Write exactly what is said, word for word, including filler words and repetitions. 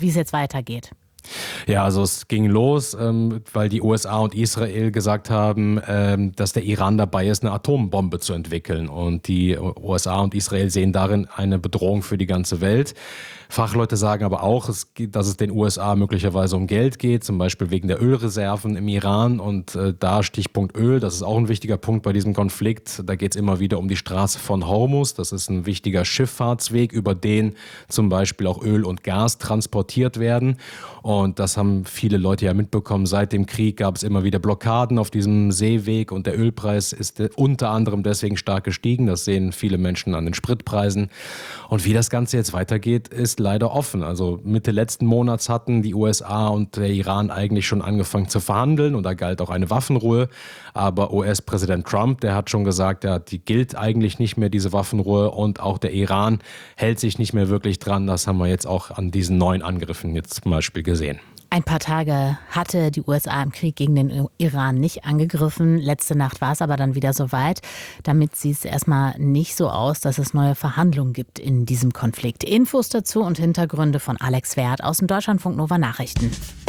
wie es jetzt weitergeht. Ja, also es ging los, ähm, weil die U S A und Israel gesagt haben, ähm, dass der Iran dabei ist, eine Atombombe zu entwickeln. Und die U S A und Israel sehen darin eine Bedrohung für die ganze Welt. Fachleute sagen aber auch, es, dass es den U S A möglicherweise um Geld geht, zum Beispiel wegen der Ölreserven im Iran. Und äh, da Stichpunkt Öl, das ist auch ein wichtiger Punkt bei diesem Konflikt. Da geht es immer wieder um die Straße von Hormuz. Das ist ein wichtiger Schifffahrtsweg, über den zum Beispiel auch Öl und Gas transportiert werden. Und das haben viele Leute ja mitbekommen. Seit dem Krieg gab es immer wieder Blockaden auf diesem Seeweg und der Ölpreis ist unter anderem deswegen stark gestiegen. Das sehen viele Menschen an den Spritpreisen. Und wie das Ganze jetzt weitergeht, ist leider offen. Also Mitte letzten Monats hatten die U S A und der Iran eigentlich schon angefangen zu verhandeln und da galt auch eine Waffenruhe. Aber U S-Präsident Trump, der hat schon gesagt, ja, die gilt eigentlich nicht mehr, diese Waffenruhe, und auch der Iran hält sich nicht mehr wirklich dran. Das haben wir jetzt auch an diesen neuen Angriffen jetzt zum Beispiel gesehen. Ein paar Tage hatte die U S A im Krieg gegen den Iran nicht angegriffen. Letzte Nacht war es aber dann wieder soweit. Damit sieht es erstmal nicht so aus, dass es neue Verhandlungen gibt in diesem Konflikt. Infos dazu und Hintergründe von Alex Wert aus dem Deutschlandfunk Nova Nachrichten.